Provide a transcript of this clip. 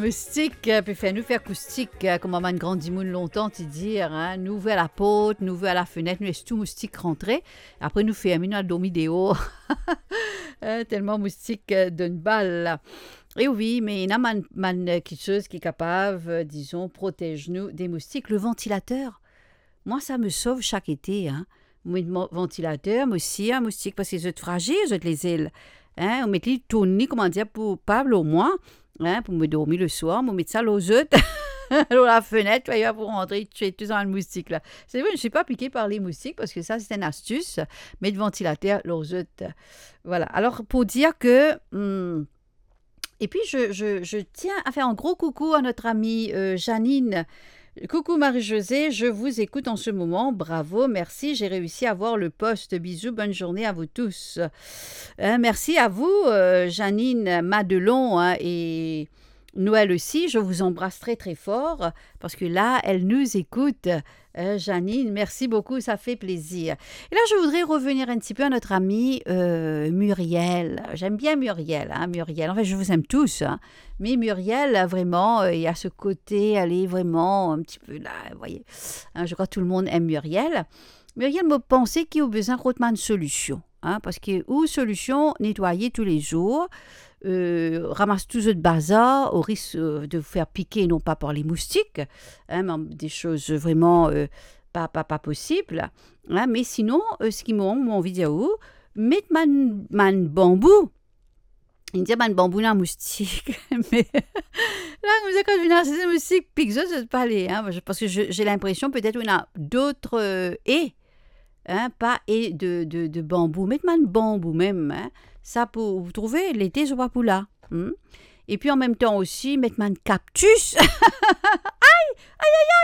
moustique, puis fait nous faire acoustique, comme on a une grande dimoune longtemps, tu dire, hein, nous ouvrir la porte, nous ouvrir la fenêtre, nous laisse tout moustique rentrer. Après, nous fait un dormi dehors. Tellement moustique d'une balle. Et oui, mais il y a quelque chose qui est capable, disons, protège-nous des moustiques. Le ventilateur, moi, ça me sauve chaque été. Hein. Mon ventilateur, moi aussi, un moustique, parce que c'est fragile, les ailes. Hein, on met les tourner, comment dire, pour Pablo au moins, hein, pour me dormir le soir, on met ça aux œufs, dans la fenêtre, tu vas pour rentrer, tu es tout dans le moustique là. C'est vrai, je ne suis pas piquée par les moustiques parce que ça, c'est une astuce, mettre ventilateur aux œufs. Voilà. Alors, pour dire que. Et puis, je tiens à faire un gros coucou à notre amie Janine. Coucou Marie-Josée, je vous écoute en ce moment. Bravo, merci, j'ai réussi à voir le poste. Bisous, bonne journée à vous tous. Merci à vous, Janine Madelon et Noël aussi. Je vous embrasse très très fort parce que là, elle nous écoute. Janine, merci beaucoup, ça fait plaisir. Et là, je voudrais revenir un petit peu à notre amie Muriel. J'aime bien Muriel, hein, Muriel. En fait, je vous aime tous, hein. Mais Muriel, vraiment, il y a ce côté, elle est vraiment un petit peu là, vous voyez. Hein, je crois que tout le monde aime Muriel. Muriel m'a pensé qu'il y a besoin de solution. Hein, parce que, ou solution, nettoyer tous les jours, ramasse tout ce bazar au risque de vous faire piquer, non pas par les moustiques, hein, mais des choses vraiment pas possibles. Hein, mais sinon, ce qui m'a envie de dire, mettre man bambou. Il dit, man bambou dans moustique. Mais là, quand je viens à ces moustiques, pique ça, c'est pas aller. Hein, parce que j'ai l'impression, peut-être, qu'il y a d'autres haies. Hein, pas et de bambou, mettre man bambou même, hein, ça pour vous trouver l'été c'est pas pour là. Et puis en même temps aussi mettre man cactus,